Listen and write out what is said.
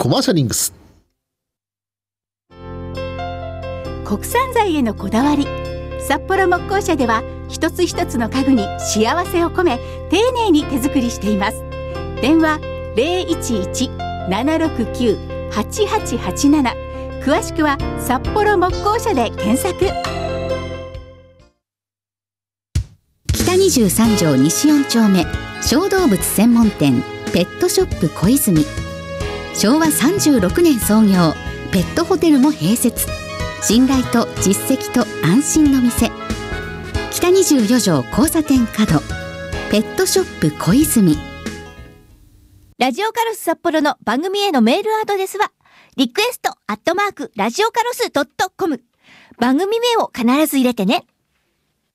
コマーシャリングス。 国産材へのこだわり、札幌木工社では一つ一つの家具に幸せを込め丁寧に手作りしています。電話 011-769-8887、 詳しくは札幌木工社で検索。 北23条西4丁目小動物専門店ペットショップ小泉。昭和36年創業、ペットホテルも併設。信頼と実績と安心の店、北24条交差点角ペットショップ小泉。 ラジオカロス札幌の番組へのメールアドレスはリクエスト@ラジオカロス.com。番組名を必ず入れてね。